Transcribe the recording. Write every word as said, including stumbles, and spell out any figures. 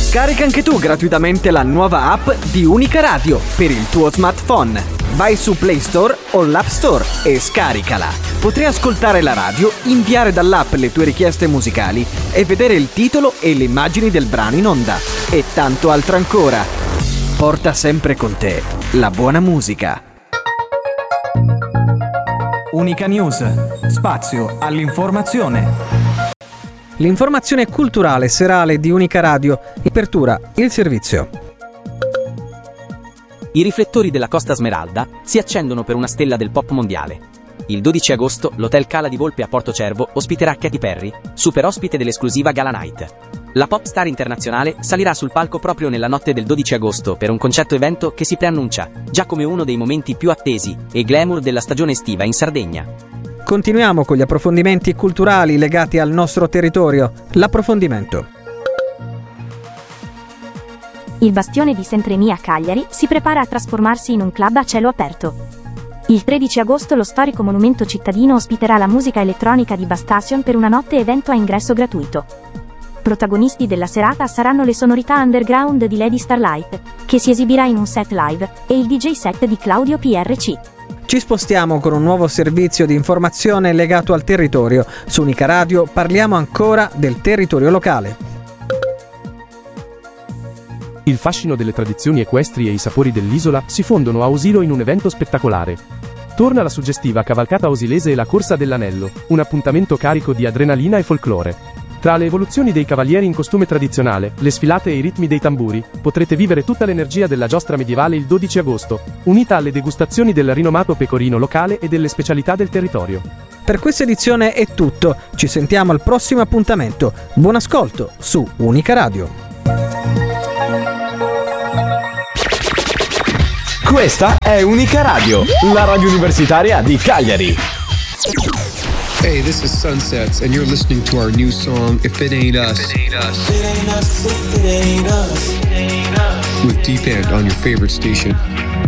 Scarica anche tu gratuitamente la nuova app di Unica Radio per il tuo smartphone. Vai su Play Store o l'App Store e scaricala. Potrai ascoltare la radio, inviare dall'app le tue richieste musicali e vedere il titolo e le immagini del brano in onda. E tanto altro ancora. Porta sempre con te la buona musica. Unica News. Spazio all'informazione. L'informazione culturale serale di Unica Radio. Apertura il servizio. I riflettori della Costa Smeralda si accendono per una stella del pop mondiale. Il dodici agosto l'Hotel Cala di Volpe a Porto Cervo ospiterà Katy Perry, super ospite dell'esclusiva Gala Night. La pop star internazionale salirà sul palco proprio nella notte del dodici agosto per un concerto evento che si preannuncia già come uno dei momenti più attesi e glamour della stagione estiva in Sardegna. Continuiamo con gli approfondimenti culturali legati al nostro territorio. L'approfondimento. Il Bastione di Saint-Rémy a Cagliari si prepara a trasformarsi in un club a cielo aperto. Il tredici agosto lo storico monumento cittadino ospiterà la musica elettronica di Bastation per una notte evento a ingresso gratuito. Protagonisti della serata saranno le sonorità underground di Lady Starlight, che si esibirà in un set live, e il D J set di Claudio P R C. Ci spostiamo con un nuovo servizio di informazione legato al territorio. Su Unica Radio parliamo ancora del territorio locale. Il fascino delle tradizioni equestri e i sapori dell'isola si fondono a Osilo in un evento spettacolare. Torna la suggestiva cavalcata osilese e la Corsa dell'Anello, un appuntamento carico di adrenalina e folklore. Tra le evoluzioni dei cavalieri in costume tradizionale, le sfilate e i ritmi dei tamburi, potrete vivere tutta l'energia della giostra medievale il dodici agosto, unita alle degustazioni del rinomato pecorino locale e delle specialità del territorio. Per questa edizione è tutto, ci sentiamo al prossimo appuntamento. Buon ascolto su Unica Radio. Questa è Unica Radio, la radio universitaria di Cagliari. Hey, this is Sunsets, and you're listening to our new song, If It Ain't Us. If it ain't us. It ain't us, if it ain't us. It ain't us. With Deep End on your favorite station.